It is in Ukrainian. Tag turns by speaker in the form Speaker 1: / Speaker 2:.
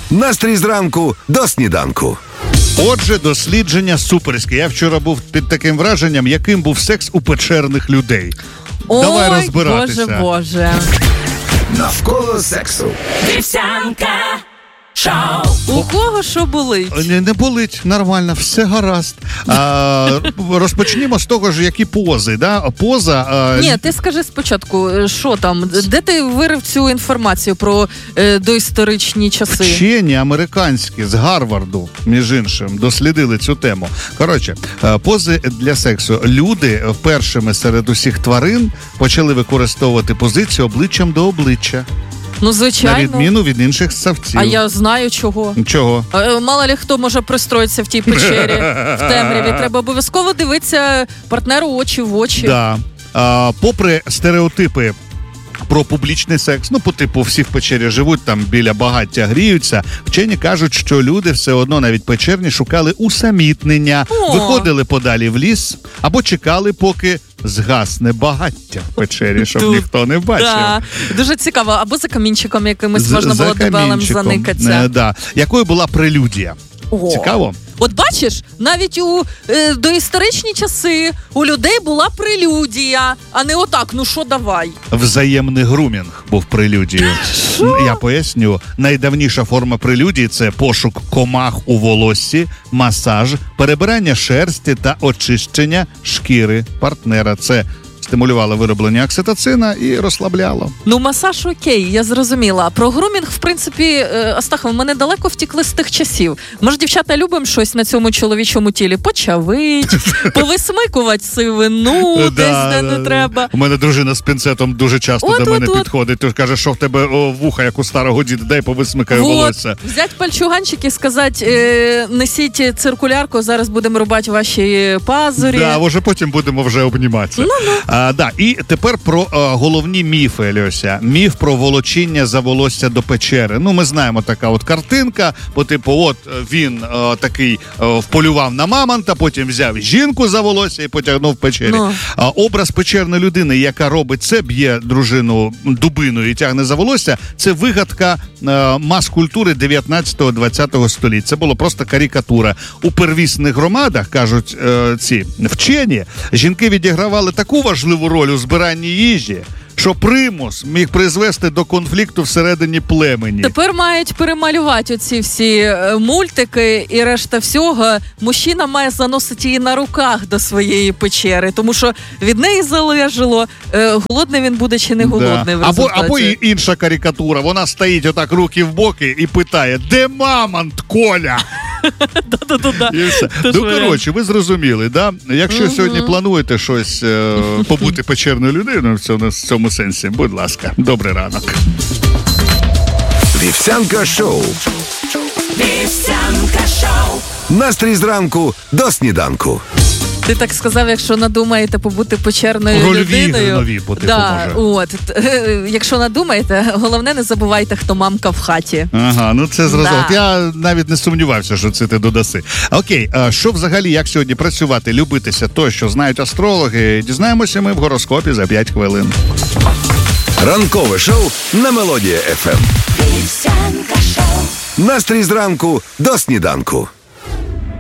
Speaker 1: Настрій зранку до сніданку.
Speaker 2: Отже, дослідження суперське. Я вчора був під таким враженням, яким був секс у печерних людей. Давай розбиратися.
Speaker 3: Боже.
Speaker 1: Навколо сексу.
Speaker 4: Вівсянка шоу.
Speaker 3: У кого що болить?
Speaker 2: Не болить, нормально, все гаразд. Розпочнімо з того ж, які пози. Да? Поза...
Speaker 3: Ні, ти скажи спочатку, що там, де ти вирив цю інформацію про доісторичні часи?
Speaker 2: Вчені американські з Гарварду, між іншим, дослідили цю тему. Коротше, пози для сексу. Люди першими серед усіх тварин почали використовувати позицію обличчям до обличчя.
Speaker 3: Ну, звичайно.
Speaker 2: На відміну від інших ссавців.
Speaker 3: А я знаю чого.
Speaker 2: Чого?
Speaker 3: Мало ли хто може пристроїтися в тій печері, в темряві. Треба обов'язково дивитися партнеру очі в очі.
Speaker 2: Да. Попри стереотипи про публічний секс, по типу всі в печері живуть, там біля багаття гріються, вчені кажуть, що люди все одно навіть печерні шукали усамітнення, виходили подалі в ліс або чекали, поки згасне багаття в печері, щоб ніхто не бачив.
Speaker 3: Да. Дуже цікаво. Або за камінчиком якимось можна було дебелем заникатися.
Speaker 2: Да. Якою була прелюдія? Цікаво?
Speaker 3: От бачиш, навіть у доісторичні часи у людей була прелюдія, а не отак, ну що давай.
Speaker 2: Взаємний грумінг був прелюдією. Я поясню. Найдавніша форма прелюдії – це пошук комах у волоссі, масаж, перебирання шерсті та очищення шкіри партнера. Це стимулювало вироблення окситоцина і розслабляло.
Speaker 3: Ну, масаж окей, я зрозуміла. Про грумінг, в принципі, Астахов, ми недалеко втікли з тих часів. Ми ж, дівчата, любимо щось на цьому чоловічому тілі почавить, повисмикувати сивину десь, де не треба.
Speaker 2: У мене дружина з пінцетом дуже часто до мене підходить. Ти каже, що в тебе вуха, як у старого діда, дай повисмикаю волосся.
Speaker 3: Взять пальчуганчик і сказати, несіть циркулярку, зараз будемо рубати ваші пазурі.
Speaker 2: Да, може потім будемо вже обніматися. І тепер про головні міфи, Льося. Міф про волочіння за волосся до печери. Ми знаємо така от картинка, по типу, він такий вполював на мамонта, потім взяв жінку за волосся і потягнув в печері. Образ печерної людини, яка робить це, б'є дружину дубиною і тягне за волосся, це вигадка мас-культури 19-20 століття. Це було просто карикатура. У первісних громадах, кажуть ці вчені, жінки відігравали таку важливу роль у збиранні їжі, що примус міг призвести до конфлікту всередині племені.
Speaker 3: Тепер мають перемалювати оці всі мультики і решта всього. Мужчина має заносити її на руках до своєї печери, тому що від неї залежало, голодний він буде чи не голодний в результаті.
Speaker 2: Або інша карикатура. Вона стоїть отак руки в боки і питає: де мамонт, Коля? І все. Коротше, ви зрозуміли, да? Якщо сьогодні плануєте щось побути печерною людиною в цьому сенсі, будь ласка, добрий ранок.
Speaker 1: Вівсянка шоу.
Speaker 4: Вівсянка шоу.
Speaker 1: Настрій зранку до сніданку.
Speaker 3: Ти так сказав, якщо надумаєте побути печерною людиною.
Speaker 2: Рольові нові бути поможе.
Speaker 3: Якщо надумаєте, головне не забувайте, хто мамка в хаті.
Speaker 2: Ага, це зрозуміло. Я навіть не сумнівався, що це ти додаси. Окей, що взагалі, як сьогодні працювати, любитися то, що знають астрологи, дізнаємося ми в гороскопі за 5 хвилин.
Speaker 1: Ранкове шоу на Мелодія ФМ.
Speaker 4: Вівсянка шоу.
Speaker 1: Настрій зранку до сніданку.